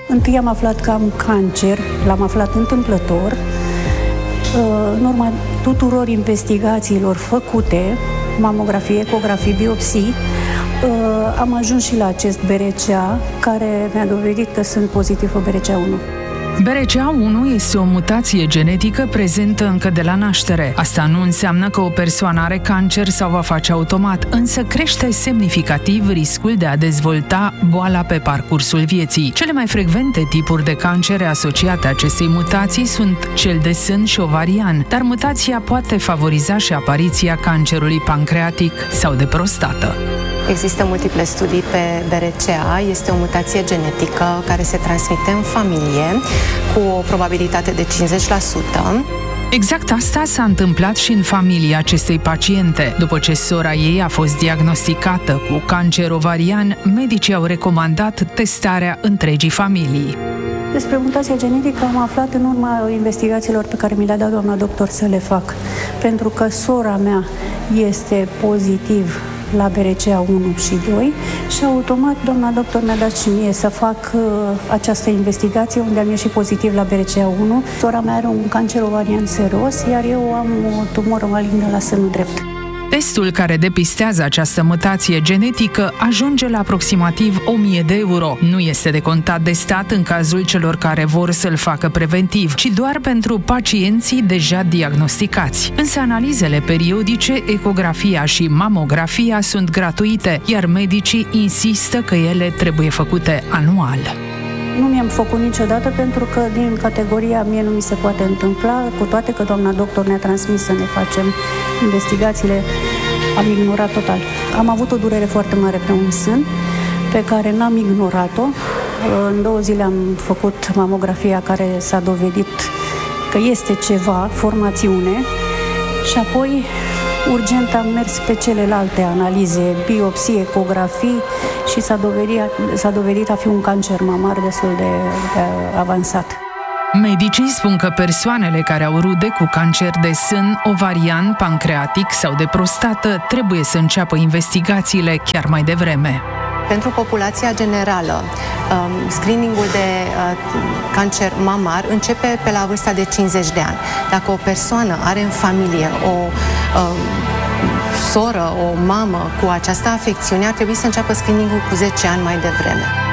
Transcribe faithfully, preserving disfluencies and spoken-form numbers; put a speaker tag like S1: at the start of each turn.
S1: Întâi am aflat că am cancer, l-am aflat întâmplător. În urma tuturor investigațiilor făcute, mamografie, ecografii, biopsii, am ajuns și la acest B R C A, care mi-a dovedit că sunt pozitiv pe B R C A unu.
S2: B R C A unu este o mutație genetică prezentă încă de la naștere. Asta nu înseamnă că o persoană are cancer sau va face automat, însă crește semnificativ riscul de a dezvolta boala pe parcursul vieții. Cele mai frecvente tipuri de cancere asociate acestei mutații sunt cel de sân și ovarian, dar mutația poate favoriza și apariția cancerului pancreatic sau de prostată.
S3: Există multiple studii pe B R C A, este o mutație genetică care se transmite în familie cu o probabilitate de cincizeci la sută.
S2: Exact asta s-a întâmplat și în familia acestei paciente. După ce sora ei a fost diagnosticată cu cancer ovarian, medicii au recomandat testarea întregii familii.
S1: Despre mutația genetică am aflat în urma investigațiilor pe care mi le-a dat doamna doctor să le fac, pentru că sora mea este pozitiv la B R C A unu și doi și automat doamna doctor mi-a dat și mie să fac uh, această investigație unde am ieșit pozitiv la B R C A unu. Sora mea are un cancer ovarian seros, iar eu am o tumoră malignă la sânul drept.
S2: Testul care depistează această mutație genetică ajunge la aproximativ o mie de euro. Nu este de contat de stat în cazul celor care vor să-l facă preventiv, ci doar pentru pacienții deja diagnosticați. Însă analizele periodice, ecografia și mamografia sunt gratuite, iar medicii insistă că ele trebuie făcute anual.
S1: Nu mi-am făcut niciodată pentru că din categoria mie nu mi se poate întâmpla, cu toate că doamna doctor ne-a transmis să ne facem investigațiile, am ignorat total. Am avut o durere foarte mare pe un sân, pe care n-am ignorat-o. În două zile am făcut mamografia care s-a dovedit că este ceva, formațiune, și apoi urgent am mers pe celelalte analize, biopsie, ecografii și s-a dovedit, s-a dovedit a fi un cancer mamar destul de, de avansat.
S2: Medicii spun că persoanele care au rude cu cancer de sân, ovarian, pancreatic sau de prostată trebuie să înceapă investigațiile chiar mai devreme.
S3: Pentru populația generală, screeningul de cancer mamar începe pe la vârsta de cincizeci de ani. Dacă o persoană are în familie o soră, o mamă cu această afecțiune, ar trebui să înceapă screeningul cu zece ani mai devreme.